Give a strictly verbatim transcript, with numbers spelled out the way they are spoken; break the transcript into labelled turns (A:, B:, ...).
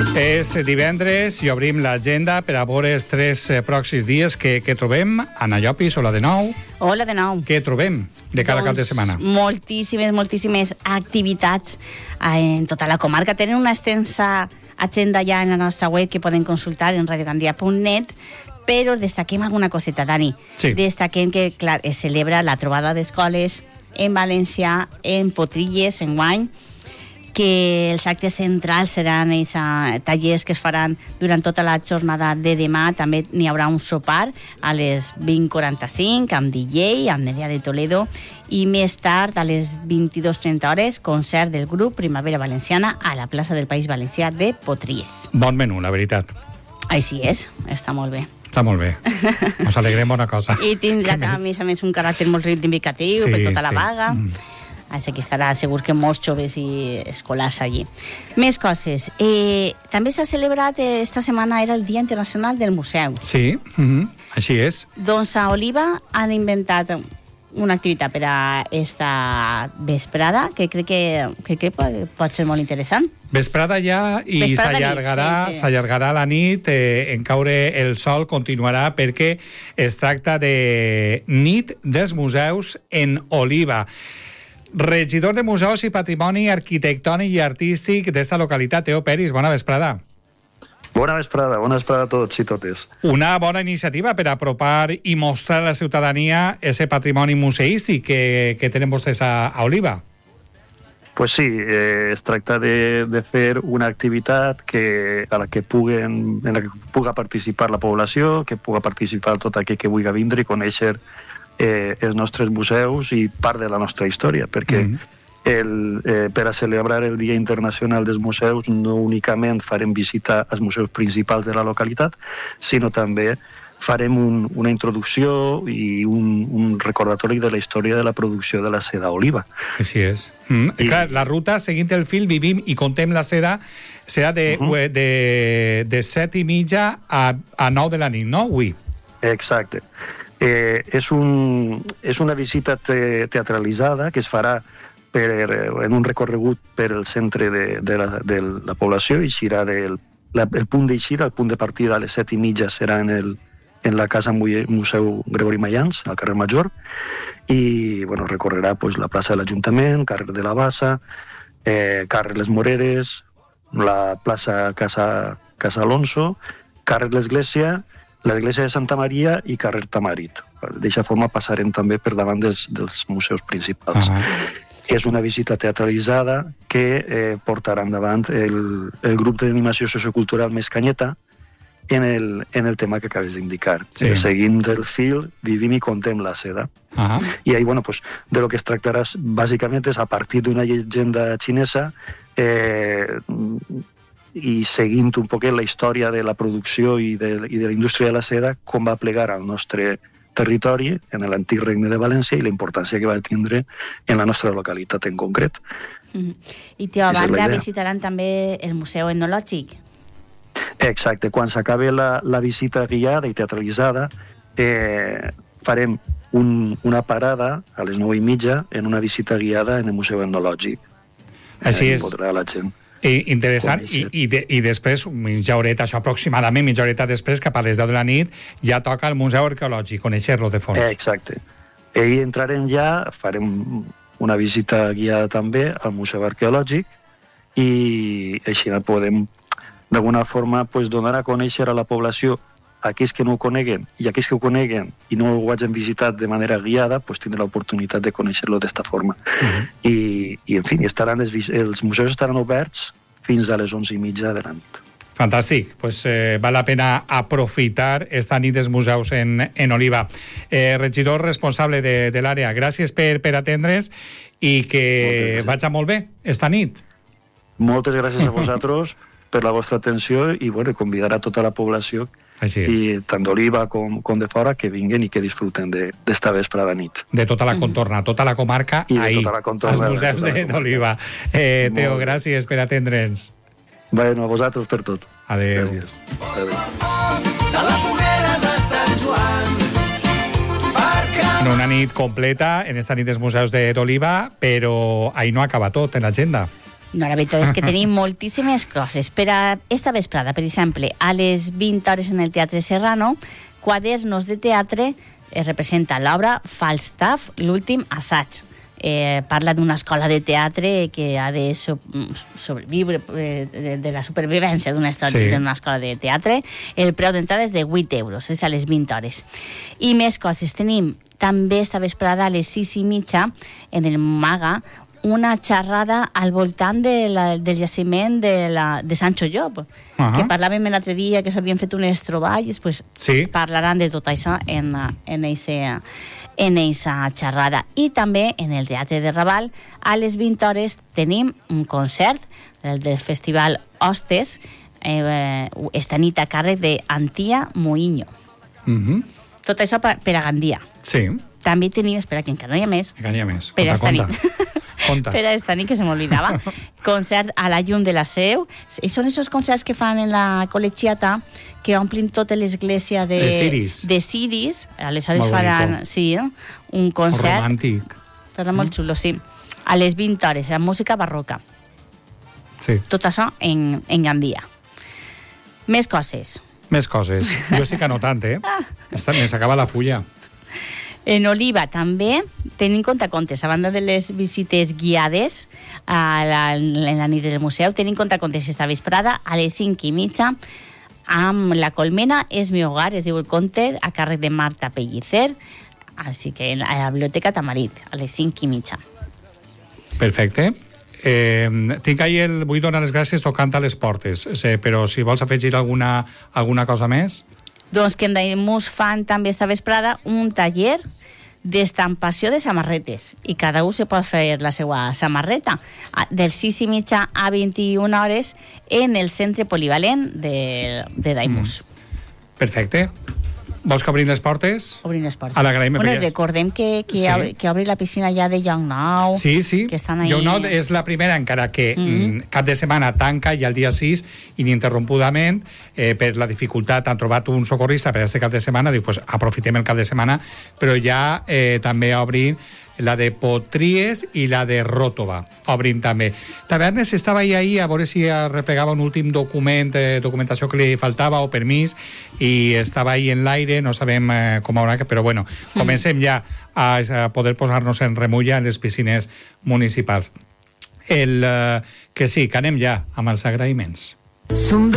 A: És divendres i obrim l'agenda per a veure els tres eh, pròxims dies que, que trobem. Anna Llopis, hola de nou.
B: Hola de nou.
A: Què trobem de cada
B: doncs,
A: cap de setmana?
B: Moltíssimes, moltíssimes activitats en tota la comarca. Tenen una extensa agenda ja en la nostra web que poden consultar en radiogandia punt net, però destaquem alguna coseta, Dani.
A: Sí.
B: Destaquem que, clar, es celebra la trobada d'escoles en València, en Potrilles, en guany, que els actes centrals seran els uh, tallers que es faran durant tota la jornada de demà. També n'hi haurà un sopar a les vint quaranta-cinc amb D J, amb Nerea de Toledo, i més tard, a les vint-i-dues trenta hores, concert del grup Primavera Valenciana a la plaça del País Valencià de Potries.
A: Bon menú, la veritat.
B: Així és, està molt bé.
A: Està molt bé. Ens alegrem una cosa.
B: I tindrà, a més a més, un caràcter molt reivindicatiu
A: sí,
B: per tota la
A: sí.
B: vaga. Mm. Així que estarà segur que molts joves i escolars allí. Més coses. Eh, també s'ha celebrat, eh, esta setmana era el Dia Internacional del Museu.
A: Sí, mm-hmm. Així és.
B: Doncs a Oliva han inventat una activitat per a esta vesprada que crec que, que, que pot, pot ser molt interessant.
A: Vesprada ja i s'allargarà sí, sí. s'allargarà la nit, eh, en caure el sol continuarà perquè es tracta de nit dels museus en Oliva. Regidor de Museus i Patrimoni Arquitectònic i Artístic d'esta localitat, Teo Peris, bona vesprada.
C: Bona vesprada, bona vesprada a tots i totes. Una
A: bona iniciativa per apropar i mostrar a la ciutadania ese patrimoni museístic que, que tenen vostès a, a Oliva.
C: Pues sí, eh, es tracta de, de fer una activitat que, a la que puguen, en la que puga participar la població, que puga participar tot aquell que vulgui vindre i conèixer Eh, els nostres museus i part de la nostra història, perquè mm-hmm. el, eh, per a celebrar el Dia Internacional dels Museus no únicament farem visita als museus principals de la localitat, sinó també farem un, una introducció i un, un recordatori de la història de la producció de la seda Oliva.
A: Així és. Mm. I, clar, la ruta, seguint el fil, vivim i contem la seda, serà de, uh-huh. de, de set i mitja a, a nou de la nit, no? Avui.
C: Exacte. Eh, és, un, és una visita te, teatralitzada que es farà per, en un recorregut per el centre de, de, la, de la població i serà del, la, el punt d'eixida, el punt de partida a les set i mitja serà en, el, en la Casa Museu Gregori Mayans, al carrer Major, i bueno, recorrerà pues, la plaça de l'Ajuntament, carrer de la Bassa, eh, carrer Les Moreres, la plaça Casa, Casa Alonso, carrer l'Església, l'Església de Santa Maria i carrer Tamarit. D'eixa forma passarem també per davant dels, dels museus principals. Uh-huh. És una visita teatralitzada que eh, portarà endavant el, el grup d'animació sociocultural Més Canyeta en el, en el tema que acabes d'indicar. Sí. Seguint el fil, vivim i contem la seda. Uh-huh. I ahí, bueno, pues, de lo que es tractarà bàsicament és a partir d'una llegenda xinesa eh, i seguint un poquet la història de la producció i de, i de la indústria de la seda, com va plegar al nostre territori, en l'antic regne de València, i la importància que va tindre en la nostra localitat en concret.
B: Mm-hmm. I, Teo, a banda, visitaran també el Museu Etnològic.
C: Exacte. Quan s'acabi la, la visita guiada i teatralitzada, eh, farem un, una parada a les nou i mitja en una visita guiada en el Museu Etnològic.
A: Així és.
C: Podrà la gent...
A: I, interessant, i, i, de, i després, mitja horeta, això aproximadament mitja horeta després, cap a les deu de la nit, ja toca el Museu Arqueològic, conèixer-lo de fons.
C: Eh, exacte. I entrarem ja, farem una visita guiada també al Museu Arqueològic i així podem, d'alguna forma, pues, donar a conèixer a la població aquells que no ho coneguen i aquells que ho coneguen i no ho hagin visitat de manera guiada, pues, tindran l'oportunitat de conèixer-lo d'esta forma. Uh-huh. I, i, en fi, estaran els, els museus estaran oberts fins a les onze i mitja de la nit.
A: Fantàstic. Pues, eh, val la pena aprofitar esta nit dels museus en, en Oliva. Eh, regidor responsable de, de l'àrea, gràcies per, per atendre's i que vagi molt bé esta nit.
C: Moltes gràcies a vosaltres per la vostra atenció i, bueno, convidar a tota la població i tant d'Oliva com, com de fora que vinguen i que disfruten d'esta vesprada nit.
A: De tota la contorna, tota la comarca,
C: I
A: ahir,
C: tota la contorna,
A: als museus tota d'Oliva. Eh, Teo, gràcies per atendre'ns.
C: Bueno, a vosaltres per tot.
A: Adéu.
C: Gràcies. Adéu.
A: En una nit completa, en esta nit dels museus d'Oliva, però ahir no acaba tot en l'agenda.
B: No, la veritat és que tenim moltíssimes coses. Per a esta vesprada, per exemple, a les vint hores en el Teatre Serrano, Quadernos de Teatre es representa l'obra Falstaff, l'últim assaig. Eh, parla d'una escola de teatre que ha de so sobreviure eh, de, de la supervivència d'una sí. escola de teatre. El preu d'entrada és de vuit euros, és a les vint hores. I més coses. Tenim també esta vesprada a les sis i mitja en el Maga una xerrada al voltant de la, del jaciment de, la, de Sancho Llop, uh -huh. que parlàvem l'altre dia que s'havien fet unes troballes, pues
A: sí.
B: parlaran de tot això en, en eixa en eixa xerrada. I també en el Teatre de Raval a les vint hores tenim un concert el del Festival Hostes eh, esta nit a càrrec d'Antía Moinho.
A: Uh -huh.
B: Tot això per, per a Gandia.
A: Sí.
B: També tenim, espera, que encara no hi ha més.
A: Encara hi ha més.
B: Per a esta nit.
A: Conta.
B: Per a esta nit, que se m'oblidava. Concert a la llum de la Seu. I són aquests concerts que fan en la col·legiata que omplin tota l'església de,
A: de ciris.
B: De ciris. Aleshores faran sí, un concert.
A: Romàntic.
B: Serà molt xulo, sí. A les vint hores, la música barroca.
A: Sí.
B: Tot això en, en Gandia. Més coses.
A: Més coses. Jo estic anotant, eh? Me s'acaba la fulla.
B: En Oliva també tenim contacontes, a banda de les visites guiades a la, en la nit del museu, tenim contacontes esta vesprada a les cinc i mitja amb La Colmena és mi hogar, es diu el conte, a càrrec de Marta Pellicer, així que a la Biblioteca Tamarit, a les cinc i mitja.
A: Perfecte. Eh, tinc ahir el... Vull donar les gràcies tocant a les portes, sí, però si vols afegir alguna, alguna cosa més...
B: Doncs que en Daimus fan també esta vesprada un taller d'estampació de samarretes i cada un se pot fer la seva samarreta del sis i mitja a vint-i-una hores en el centre polivalent de, de Daimus.
A: Mm. Perfecte. Vols que obrim les portes?
B: Obrim les portes.
A: A l'agraïm.
B: Bueno, perquè... recordem que, que, sí. obri, que obri la piscina ja de Llocnou.
A: Sí, sí.
B: Que estan ahí...
A: Llocnou és la primera, encara que mm-hmm. cap de setmana tanca i el dia sis, ininterrompudament, eh, per la dificultat, han trobat un socorrista per este cap de setmana, diu, pues aprofitem el cap de setmana, però ja eh, també obrim la de Potries i la de Ròtova. Obrim també. Tavernes estava ahir, ahir a veure si replegava un últim document, eh, documentació que li faltava o permís, i estava ahir en l'aire, no sabem eh, com haurà, però bueno, comencem ja a, a poder posar-nos en remulla en les piscines municipals. El, eh, que sí, que anem ja amb els agraïments.